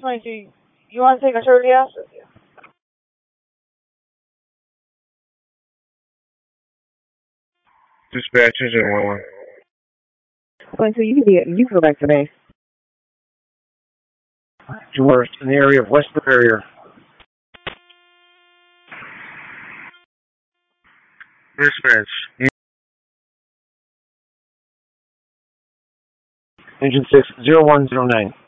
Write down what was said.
22. You want to take a Shirley House? Dispatch engine 1-1. 22, you can go back to base. You are in the area of West Barrier. Dispatch. Engine 6, 0109.